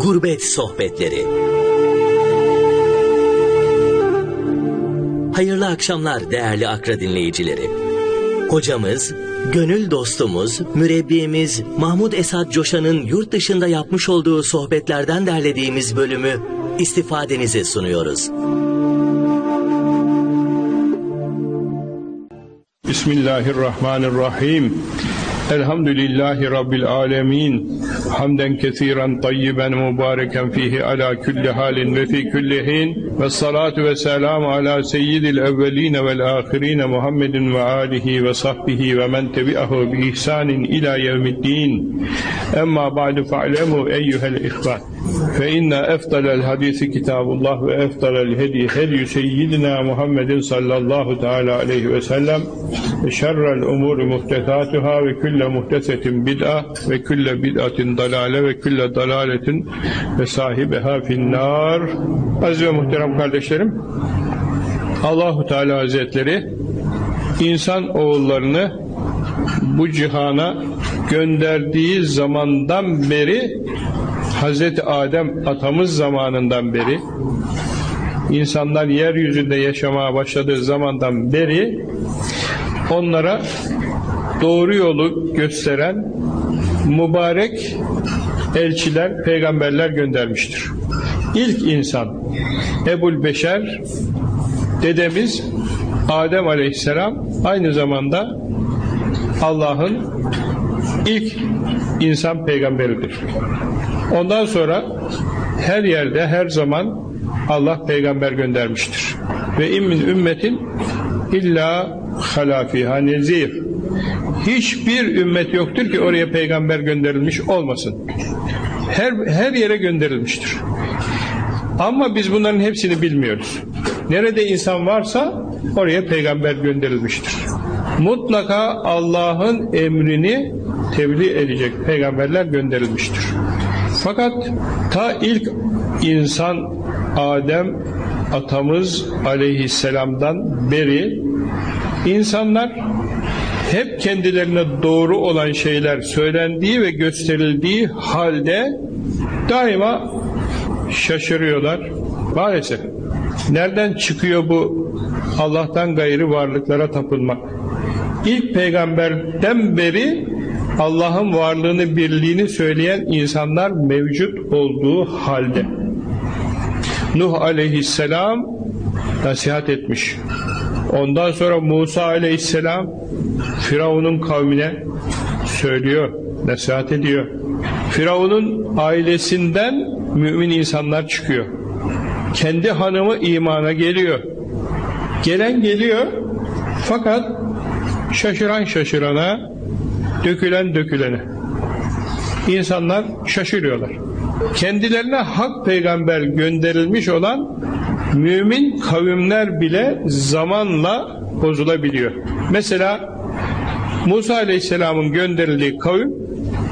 Gurbet Sohbetleri. Hayırlı akşamlar değerli Akra dinleyicileri. Hocamız, gönül dostumuz, mürebbiyemiz Mahmud Esad Coşan'ın yurt dışında yapmış olduğu sohbetlerden derlediğimiz bölümü istifadenize sunuyoruz. Bismillahirrahmanirrahim. Elhamdülillahi Rabbil alemin. Hamden kesiren tayyiben mübareken fihi ala kulli halin ve fi kulli hin. Ve salatu ve selamu ala seyyidil evveline vel ahirine Muhammedin ve alihi ve sahbihi ve men tebi'ahu bi ihsanin ila yevmiddin. Emma ba'du fa'lemu eyyuhel ihvan. Fe inna efdalel hadisi kitabullah ve efdalel hedi seyyidina Muhammedin sallallahu teala aleyhi ve sellem. Ve şerrel umuri muhtesatuhâ ve külle muhtesetin bid'a ve külle bid'atin dalale ve külle dalaletin ve sahibeha finnâr. Aziz ve muhterem kardeşlerim, Allahu Teala Hazretleri insan oğullarını bu cihana gönderdiği zamandan beri, Hazreti Adem atamız zamanından beri, insanlar yeryüzünde yaşamaya başladığı zamandan beri onlara doğru yolu gösteren mübarek elçiler, peygamberler göndermiştir. İlk insan Ebul Beşer dedemiz Adem Aleyhisselam aynı zamanda Allah'ın ilk insan peygamberidir. Ondan sonra her yerde, her zaman Allah peygamber göndermiştir. Ve immin ümmetin illa halafiha nezir. Hiçbir ümmet yoktur ki oraya peygamber gönderilmiş olmasın. Her yere gönderilmiştir. Ama biz bunların hepsini bilmiyoruz. Nerede insan varsa oraya peygamber gönderilmiştir. Mutlaka Allah'ın emrini tebliğ edecek peygamberler gönderilmiştir. Fakat ta ilk insan Adem atamız aleyhisselamdan beri insanlar hep kendilerine doğru olan şeyler söylendiği ve gösterildiği halde daima şaşırıyorlar. Maalesef. Nereden çıkıyor bu Allah'tan gayrı varlıklara tapınmak? İlk peygamberden beri Allah'ın varlığını, birliğini söyleyen insanlar mevcut olduğu halde. Nuh aleyhisselam nasihat etmiş. Ondan sonra Musa aleyhisselam Firavun'un kavmine söylüyor, nasihat ediyor. Firavun'un ailesinden mümin insanlar çıkıyor. Kendi hanımı imana geliyor. Gelen geliyor, fakat şaşıran şaşırana, dökülen dökülene. İnsanlar şaşırıyorlar. Kendilerine hak peygamber gönderilmiş olan mümin kavimler bile zamanla bozulabiliyor. Mesela Musa Aleyhisselam'ın gönderildiği kavim